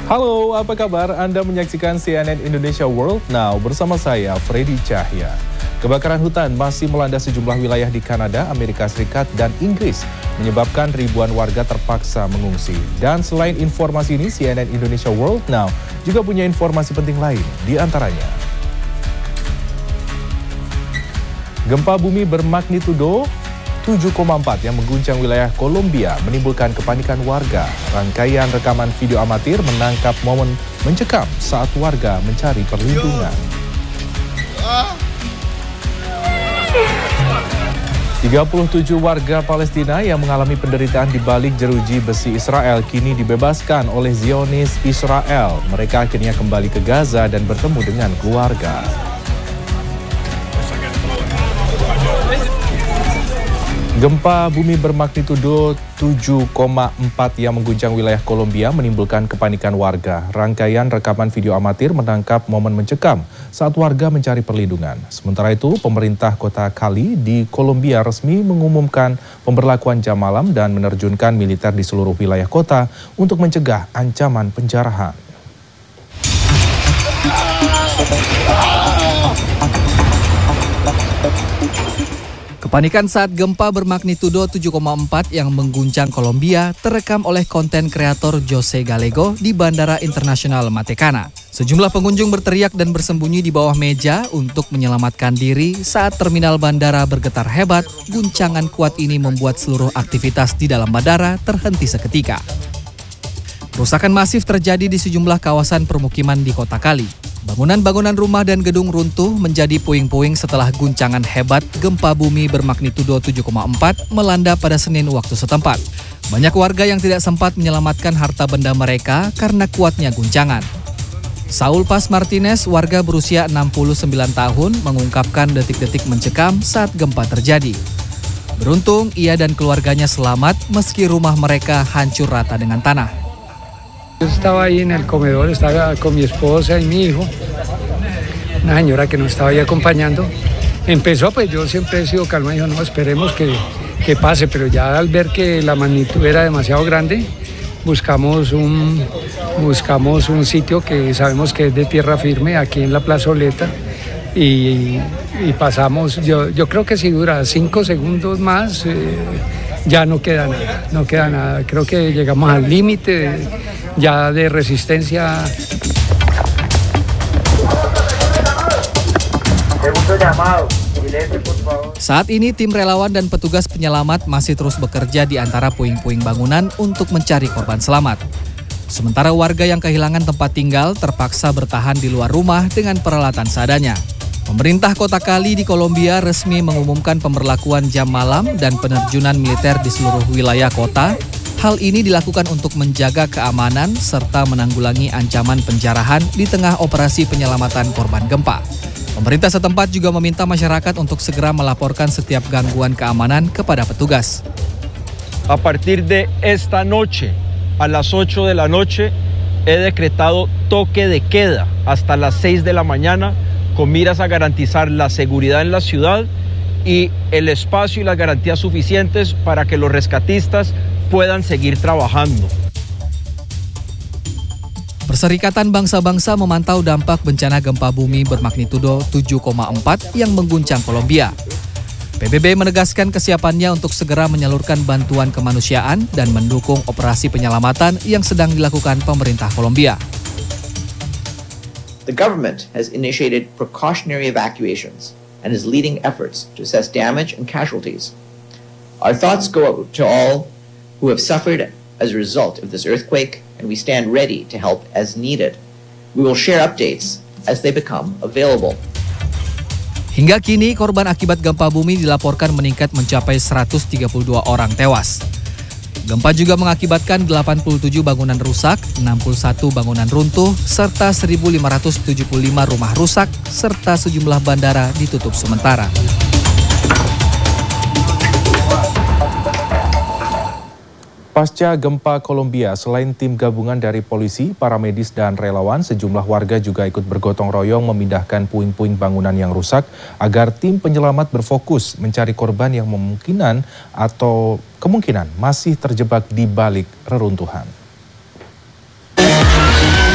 Halo, apa kabar? Anda menyaksikan CNN Indonesia World Now bersama saya, Freddy Cahya. Kebakaran hutan masih melanda sejumlah wilayah di Kanada, Amerika Serikat, dan Inggris, menyebabkan ribuan warga terpaksa mengungsi. Dan selain informasi ini, CNN Indonesia World Now juga punya informasi penting lain, di antaranya. Gempa bumi bermagnitudo 7,4 yang mengguncang wilayah Kolombia menimbulkan kepanikan warga. Rangkaian rekaman video amatir menangkap momen mencekam saat warga mencari perlindungan. 37 warga Palestina yang mengalami penderitaan di balik jeruji besi Israel kini dibebaskan oleh Zionis Israel. Mereka akhirnya kembali ke Gaza dan bertemu dengan keluarga. Gempa bumi bermagnitudo 7,4 yang mengguncang wilayah Kolombia menimbulkan kepanikan warga. Rangkaian rekaman video amatir menangkap momen mencekam saat warga mencari perlindungan. Sementara itu, pemerintah kota Cali di Kolombia resmi mengumumkan pemberlakuan jam malam dan menerjunkan militer di seluruh wilayah kota untuk mencegah ancaman penjarahan. Kepanikan saat gempa bermagnitudo 7,4 yang mengguncang Kolombia terekam oleh konten kreator Jose Gallego di Bandara Internasional Matecana. Sejumlah pengunjung berteriak dan bersembunyi di bawah meja untuk menyelamatkan diri saat terminal bandara bergetar hebat. Guncangan kuat ini membuat seluruh aktivitas di dalam bandara terhenti seketika. Kerusakan masif terjadi di sejumlah kawasan permukiman di kota Cali. Bangunan-bangunan rumah dan gedung runtuh menjadi puing-puing setelah guncangan hebat gempa bumi bermagnitudo 7,4 melanda pada Senin waktu setempat. Banyak warga yang tidak sempat menyelamatkan harta benda mereka karena kuatnya guncangan. Saul Paz Martinez, warga berusia 69 tahun, mengungkapkan detik-detik mencekam saat gempa terjadi. Beruntung, ia dan keluarganya selamat meski rumah mereka hancur rata dengan tanah. Yo estaba ahí en el comedor, estaba con mi esposa y mi hijo, una señora que nos estaba ahí acompañando. Empezó, pues yo siempre he sido calma, dijo, no, esperemos que pase, pero ya al ver que la magnitud era demasiado grande, buscamos un sitio que sabemos que es de tierra firme, aquí en la plazoleta, y pasamos, yo creo que si dura 5 segundos más, ya no queda nada, creo que llegamos al límite ya de resistencia. Saat ini tim relawan dan petugas penyelamat masih terus bekerja di antara puing-puing bangunan untuk mencari korban selamat. Sementara warga yang kehilangan tempat tinggal terpaksa bertahan di luar rumah dengan peralatan seadanya. Pemerintah kota Cali di Kolombia resmi mengumumkan pemberlakuan jam malam dan penerjunan militer di seluruh wilayah kota. Hal ini dilakukan untuk menjaga keamanan serta menanggulangi ancaman penjarahan di tengah operasi penyelamatan korban gempa. Pemerintah setempat juga meminta masyarakat untuk segera melaporkan setiap gangguan keamanan kepada petugas. A partir de esta noche, a las 8 de la noche, he decretado toque de queda hasta las 6 de la mañana con miras a garantizar la seguridad en la ciudad y el espacio y las garantías suficientes para que los rescatistas puedan seguir trabajando. Perserikatan Bangsa-Bangsa memantau dampak bencana gempa bumi bermagnitudo 7,4 yang mengguncang Kolombia. PBB menegaskan kesiapannya untuk segera menyalurkan bantuan kemanusiaan dan mendukung operasi penyelamatan yang sedang dilakukan pemerintah Kolombia. The government has initiated precautionary evacuations and is leading efforts to assess damage and casualties. Our thoughts go out to all who have suffered as a result of this earthquake, and we stand ready to help as needed. We will share updates as they become available. Hingga kini, korban akibat gempa bumi dilaporkan meningkat mencapai 132 orang tewas. Gempa juga mengakibatkan 87 bangunan rusak, 61 bangunan runtuh, serta 1.575 rumah rusak, serta sejumlah bandara ditutup sementara. Pasca gempa Kolombia, selain tim gabungan dari polisi, para medis dan relawan, sejumlah warga juga ikut bergotong royong memindahkan puing-puing bangunan yang rusak agar tim penyelamat berfokus mencari korban yang kemungkinan masih terjebak di balik reruntuhan.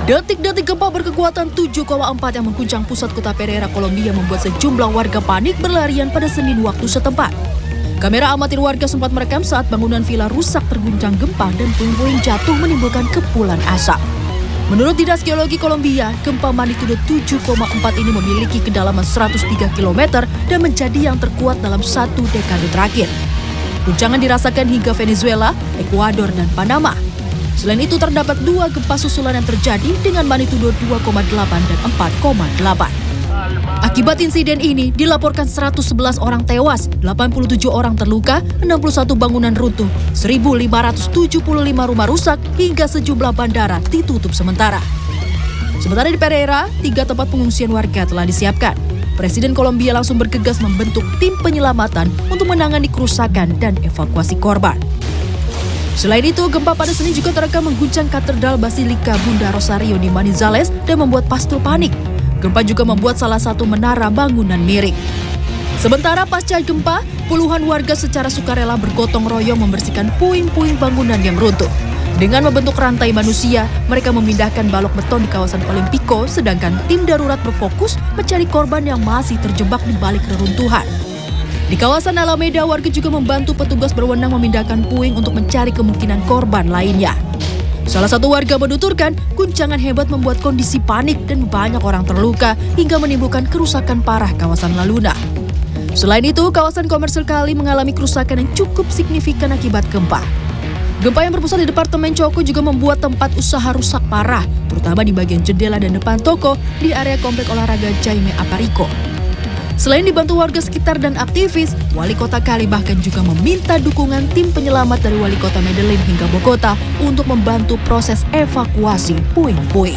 Detik-detik gempa berkekuatan 7,4 yang mengguncang pusat kota Pereira, Kolombia membuat sejumlah warga panik berlarian pada Senin waktu setempat. Kamera amatir warga sempat merekam saat bangunan villa rusak terguncang gempa dan puing-puing jatuh menimbulkan kepulan asap. Menurut Dinas Geologi Kolombia, gempa magnitudo 7,4 ini memiliki kedalaman 103 km dan menjadi yang terkuat dalam satu dekade terakhir. Guncangan dirasakan hingga Venezuela, Ekuador, dan Panama. Selain itu terdapat 2 gempa susulan yang terjadi dengan magnitudo 2,8 dan 4,8. Akibat insiden ini dilaporkan 111 orang tewas, 87 orang terluka, 61 bangunan runtuh, 1.575 rumah rusak hingga sejumlah bandara ditutup sementara. Sementara di Pereira, 3 tempat pengungsian warga telah disiapkan. Presiden Kolombia langsung bergegas membentuk tim penyelamatan untuk menangani kerusakan dan evakuasi korban. Selain itu, gempa pada Senin juga terekam mengguncang Katedral Basilika Bunda Rosario di Manizales dan membuat pastor panik. Gempa juga membuat salah satu menara bangunan miring. Sementara pasca gempa, puluhan warga secara sukarela bergotong royong membersihkan puing-puing bangunan yang runtuh. Dengan membentuk rantai manusia, mereka memindahkan balok beton di kawasan Olimpico, sedangkan tim darurat berfokus mencari korban yang masih terjebak di balik reruntuhan. Di kawasan Alameda, warga juga membantu petugas berwenang memindahkan puing untuk mencari kemungkinan korban lainnya. Salah satu warga menuturkan, guncangan hebat membuat kondisi panik dan banyak orang terluka hingga menimbulkan kerusakan parah kawasan La Luna. Selain itu, kawasan komersil Cali mengalami kerusakan yang cukup signifikan akibat gempa. Gempa yang berpusat di Departemen Choco juga membuat tempat usaha rusak parah, terutama di bagian jendela dan depan toko di area komplek olahraga Jaime Aparico. Selain dibantu warga sekitar dan aktivis, Wali Kota Cali bahkan juga meminta dukungan tim penyelamat dari Wali Kota Medellin hingga Bogota untuk membantu proses evakuasi puing-puing.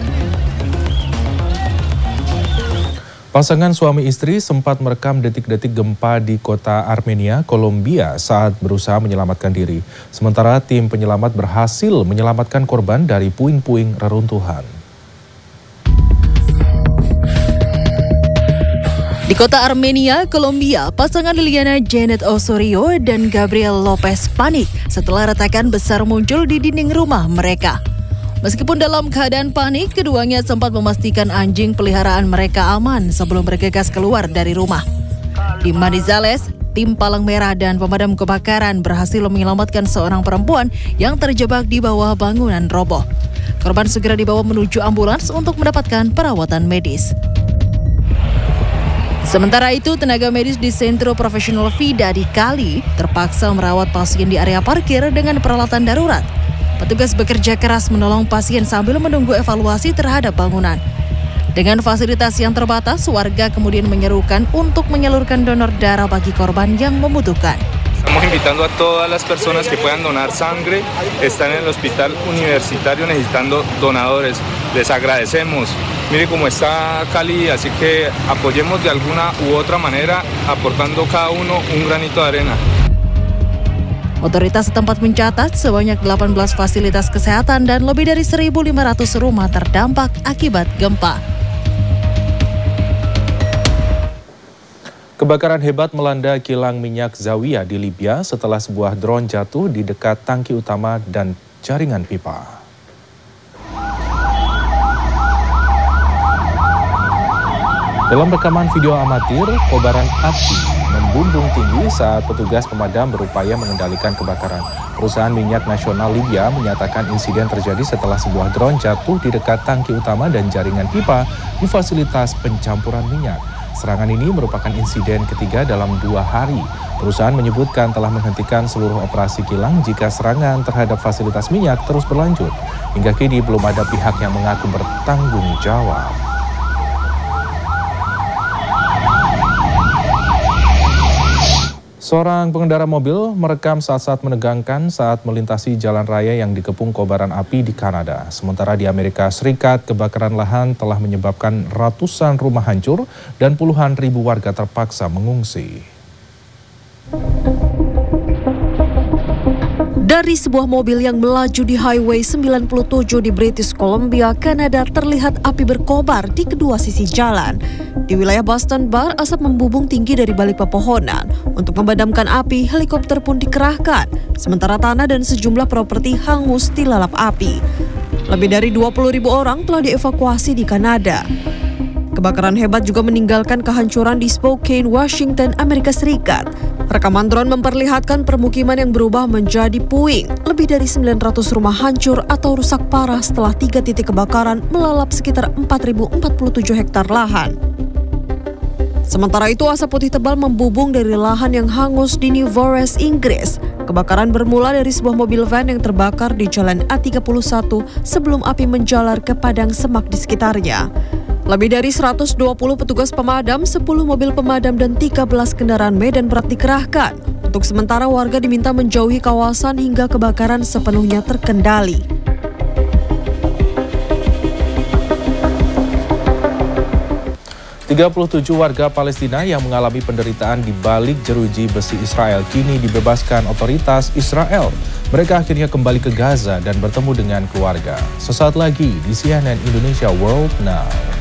Pasangan suami istri sempat merekam detik-detik gempa di kota Armenia, Kolombia saat berusaha menyelamatkan diri. Sementara tim penyelamat berhasil menyelamatkan korban dari puing-puing reruntuhan. Di kota Armenia, Kolombia, pasangan Liliana Janet Osorio dan Gabriel Lopez panik setelah retakan besar muncul di dinding rumah mereka. Meskipun dalam keadaan panik, keduanya sempat memastikan anjing peliharaan mereka aman sebelum bergegas keluar dari rumah. Di Manizales, tim palang merah dan pemadam kebakaran berhasil menyelamatkan seorang perempuan yang terjebak di bawah bangunan roboh. Korban segera dibawa menuju ambulans untuk mendapatkan perawatan medis. Sementara itu, tenaga medis di Centro Profesional Vida di Cali terpaksa merawat pasien di area parkir dengan peralatan darurat. Petugas bekerja keras menolong pasien sambil menunggu evaluasi terhadap bangunan. Dengan fasilitas yang terbatas, warga kemudian menyerukan untuk menyalurkan donor darah bagi korban yang membutuhkan. Estamos invitando a todas las personas que puedan donar sangre. Están en el hospital universitario necesitando donadores. Les agradecemos. Mire cómo está Cali, así que apoyemos de alguna u otra manera, aportando cada uno un granito de arena. Otoritas setempat mencatat sebanyak 18 fasilitas kesehatan dan lebih dari 1.500 rumah terdampak akibat gempa. Kebakaran hebat melanda kilang minyak Zawiya di Libya setelah sebuah drone jatuh di dekat tangki utama dan jaringan pipa. Dalam rekaman video amatir, kobaran api membumbung tinggi saat petugas pemadam berupaya mengendalikan kebakaran. Perusahaan minyak nasional Libya menyatakan insiden terjadi setelah sebuah drone jatuh di dekat tangki utama dan jaringan pipa di fasilitas pencampuran minyak. Serangan ini merupakan insiden ketiga dalam 2 hari. Perusahaan menyebutkan telah menghentikan seluruh operasi kilang jika serangan terhadap fasilitas minyak terus berlanjut. Hingga kini belum ada pihak yang mengaku bertanggung jawab. Seorang pengendara mobil merekam saat-saat menegangkan saat melintasi jalan raya yang dikepung kobaran api di Kanada. Sementara di Amerika Serikat, kebakaran lahan telah menyebabkan ratusan rumah hancur dan puluhan ribu warga terpaksa mengungsi. Dari sebuah mobil yang melaju di Highway 97 di British Columbia, Kanada, terlihat api berkobar di kedua sisi jalan. Di wilayah Boston Bar, asap membubung tinggi dari balik pepohonan. Untuk memadamkan api, helikopter pun dikerahkan. Sementara tanah dan sejumlah properti hangus dilalap api. Lebih dari 20.000 orang telah dievakuasi di Kanada. Kebakaran hebat juga meninggalkan kehancuran di Spokane, Washington, Amerika Serikat. Rekaman drone memperlihatkan permukiman yang berubah menjadi puing. Lebih dari 900 rumah hancur atau rusak parah setelah 3 titik kebakaran melalap sekitar 4.047 hektar lahan. Sementara itu, asap putih tebal membubung dari lahan yang hangus di New Forest, Inggris. Kebakaran bermula dari sebuah mobil van yang terbakar di Jalan A31 sebelum api menjalar ke padang semak di sekitarnya. Lebih dari 120 petugas pemadam, 10 mobil pemadam, dan 13 kendaraan medan berat dikerahkan. Untuk sementara warga diminta menjauhi kawasan hingga kebakaran sepenuhnya terkendali. ...37 warga Palestina yang mengalami penderitaan di balik jeruji besi Israel kini dibebaskan otoritas Israel. Mereka akhirnya kembali ke Gaza dan bertemu dengan keluarga. Sesaat lagi di CNN Indonesia World Now.